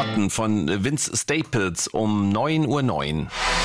Minuten von Vince Staples um 9:09 Uhr.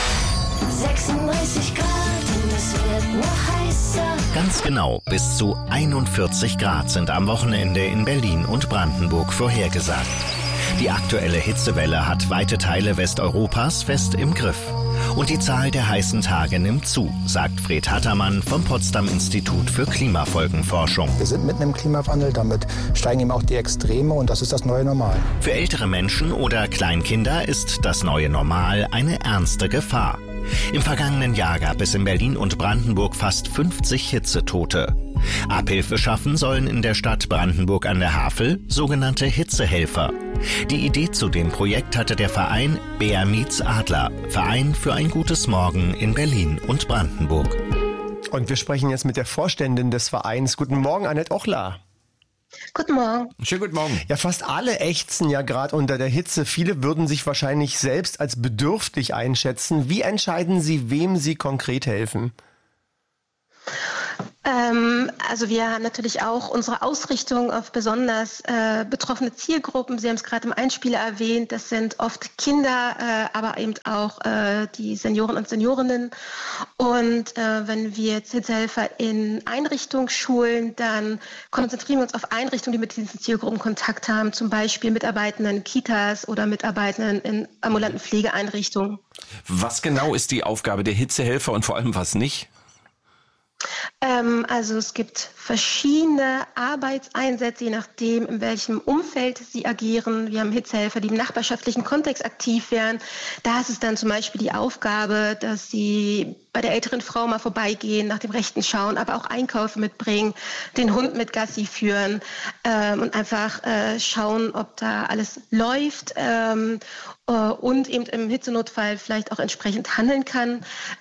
36 Grad und es wird noch heißer. Ganz genau, bis zu 41 Grad sind am Wochenende in Berlin und Brandenburg vorhergesagt. Die aktuelle Hitzewelle hat weite Teile Westeuropas fest im Griff. Und die Zahl der heißen Tage nimmt zu, sagt Fred Hattermann vom Potsdam Institut für Klimafolgenforschung. Wir sind mitten im Klimawandel, damit steigen eben auch die Extreme und das ist das neue Normal. Für ältere Menschen oder Kleinkinder ist das neue Normal eine ernste Gefahr. Im vergangenen Jahr gab es in Berlin und Brandenburg fast 50 Hitzetote. Abhilfe schaffen sollen in der Stadt Brandenburg an der Havel sogenannte Hitzehelfer. Die Idee zu dem Projekt hatte der Verein Bär meets Adler, Verein für ein gutes Morgen in Berlin und Brandenburg. Und wir sprechen jetzt mit der Vorständin des Vereins. Guten Morgen, Annette Ochler. Guten Morgen. Schönen guten Morgen. Ja, fast alle ächzen ja gerade unter der Hitze. Viele würden sich wahrscheinlich selbst als bedürftig einschätzen. Wie entscheiden Sie, wem Sie konkret helfen? Also wir haben natürlich auch unsere Ausrichtung auf besonders betroffene Zielgruppen. Sie haben es gerade im Einspieler erwähnt, das sind oft Kinder, aber eben auch die Senioren und Seniorinnen. Und wenn wir jetzt Hitzehelfer in Einrichtungen schulen, dann konzentrieren wir uns auf Einrichtungen, die mit diesen Zielgruppen Kontakt haben, zum Beispiel Mitarbeitenden in Kitas oder Mitarbeitenden in ambulanten Pflegeeinrichtungen. Was genau ist die Aufgabe der Hitzehelfer und vor allem was nicht? Also es gibt verschiedene Arbeitseinsätze, je nachdem, in welchem Umfeld sie agieren. Wir haben Hitzehelfer, die im nachbarschaftlichen Kontext aktiv werden. Da ist es dann zum Beispiel die Aufgabe, dass sie bei der älteren Frau mal vorbeigehen, nach dem Rechten schauen, aber auch Einkäufe mitbringen, den Hund mit Gassi führen und einfach schauen, ob da alles läuft und eben im Hitzenotfall vielleicht auch entsprechend handeln kann.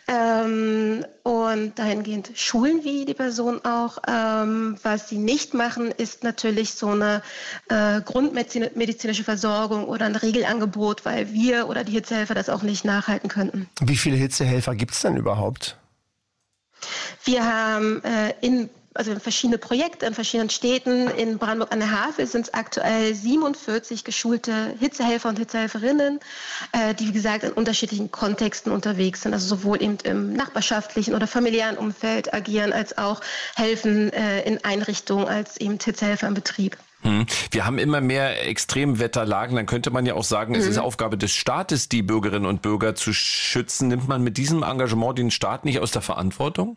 Und dahingehend schulen wir die Person auch. Was sie nicht machen, ist natürlich so eine grundmedizinische Versorgung oder ein Regelangebot, weil wir oder die Hitzehelfer das auch nicht nachhalten könnten. Wie viele Hitzehelfer gibt es denn überhaupt? Wir haben in verschiedene Projekte in verschiedenen Städten. In Brandenburg an der Havel sind es aktuell 47 geschulte Hitzehelfer und Hitzehelferinnen, die, wie gesagt, in unterschiedlichen Kontexten unterwegs sind. Also sowohl eben im nachbarschaftlichen oder familiären Umfeld agieren, als auch helfen in Einrichtungen als eben Hitzehelfer im Betrieb. Wir haben immer mehr Extremwetterlagen. Dann könnte man ja auch sagen, es ist Aufgabe des Staates, die Bürgerinnen und Bürger zu schützen. Nimmt man mit diesem Engagement den Staat nicht aus der Verantwortung?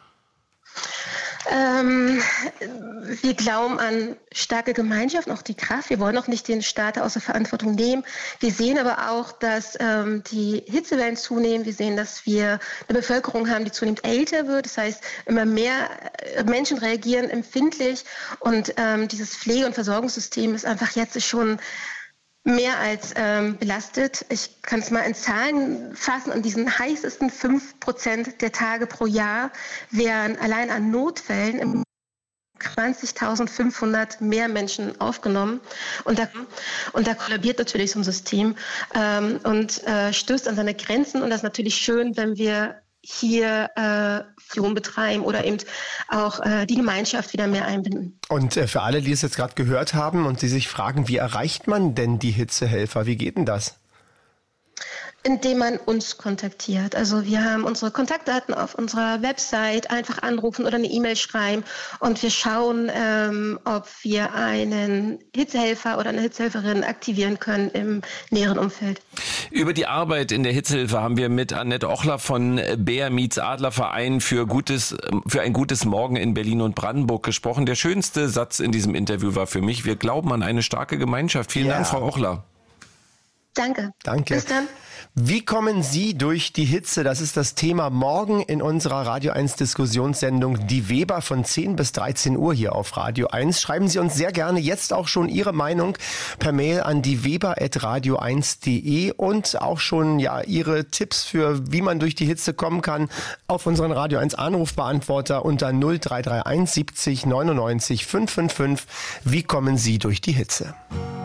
Wir glauben an starke Gemeinschaft, auch die Kraft. Wir wollen auch nicht den Staat aus der Verantwortung nehmen. Wir sehen aber auch, dass die Hitzewellen zunehmen. Wir sehen, dass wir eine Bevölkerung haben, die zunehmend älter wird. Das heißt, immer mehr Menschen reagieren empfindlich. Und dieses Pflege- und Versorgungssystem ist einfach jetzt schon mehr als belastet. Ich kann es mal in Zahlen fassen. An diesen heißesten 5% der Tage pro Jahr wären allein an Notfällen 20.500 mehr Menschen aufgenommen. Und da kollabiert natürlich so ein System und stößt an seine Grenzen. Und das ist natürlich schön, wenn wir hier Aktion betreiben oder eben auch die Gemeinschaft wieder mehr einbinden. Und für alle, die es jetzt gerade gehört haben und die sich fragen, wie erreicht man denn die Hitzehelfer? Wie geht denn das? Indem man uns kontaktiert. Also wir haben unsere Kontaktdaten auf unserer Website, einfach anrufen oder eine E-Mail schreiben und wir schauen, ob wir einen Hitzehelfer oder eine Hitzehelferin aktivieren können im näheren Umfeld. Über die Arbeit in der Hitzehilfe haben wir mit Annette Ochler von Bär meets Adler Verein für ein gutes Morgen in Berlin und Brandenburg gesprochen. Der schönste Satz in diesem Interview war für mich: Wir glauben an eine starke Gemeinschaft. Vielen Dank, Frau Ochler. Danke. Danke. Bis dann. Wie kommen Sie durch die Hitze? Das ist das Thema morgen in unserer Radio 1 Diskussionssendung Die Weber von 10 bis 13 Uhr hier auf Radio 1. Schreiben Sie uns sehr gerne jetzt auch schon Ihre Meinung per Mail an dieweber@radio1.de und auch schon Ihre Tipps für, wie man durch die Hitze kommen kann, auf unseren Radio 1 Anrufbeantworter unter 0331 70 99 555. Wie kommen Sie durch die Hitze?